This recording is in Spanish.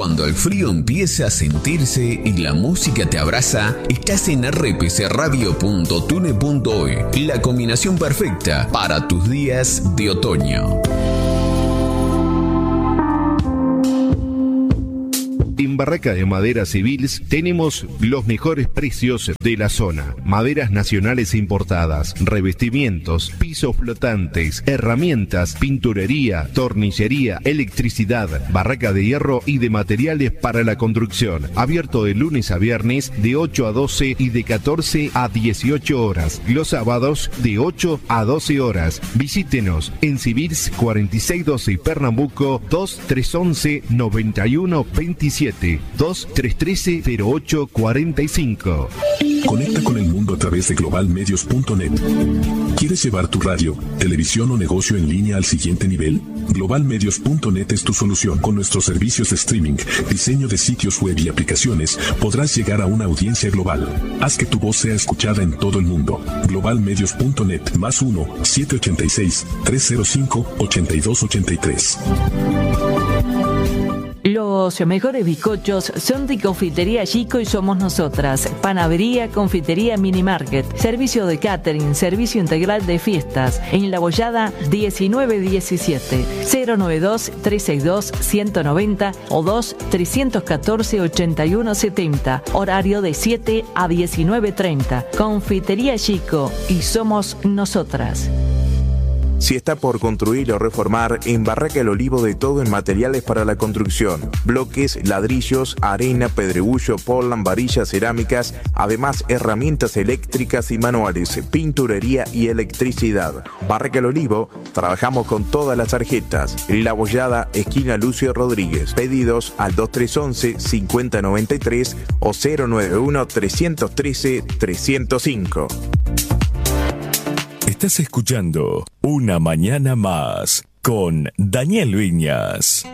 Cuando el frío empieza a sentirse y la música te abraza, estás en rpcradio.tune.hoy, la combinación perfecta para tus días de otoño. En Barraca de Maderas Civils tenemos los mejores precios de la zona. Maderas nacionales importadas, revestimientos, pisos flotantes, herramientas, pinturería, tornillería, electricidad, barraca de hierro y de materiales para la construcción. Abierto de lunes a viernes de 8 a 12 y de 14 a 18 horas. Los sábados de 8 a 12 horas. Visítenos en Civils 4612 Pernambuco 2311 9127. 2313-0845. Conecta con el mundo a través de globalmedios.net. ¿Quieres llevar tu radio, televisión o negocio en línea al siguiente nivel? Globalmedios.net es tu solución. Con nuestros servicios de streaming, diseño de sitios web y aplicaciones, podrás llegar a una audiencia global. Haz que tu voz sea escuchada en todo el mundo. Globalmedios.net +1 786 305 8283. Los mejores bizcochos son de Confitería Chico y somos nosotras. Panadería, confitería, mini market, servicio de catering, servicio integral de fiestas. En La Bollada 1917 092-362-190 o 2-314-8170. Horario de 7 a 19:30. Confitería Chico y somos nosotras. Si está por construir o reformar, en Barraca El Olivo de todo en materiales para la construcción. Bloques, ladrillos, arena, pedregullo, portland, varillas, cerámicas, además herramientas eléctricas y manuales, pinturería y electricidad. Barraca El Olivo, trabajamos con todas las tarjetas. La Bollada, esquina Lucio Rodríguez. Pedidos al 2311-5093 o 091-313-305. Estás escuchando Una Mañana Más con Daniel Viñas.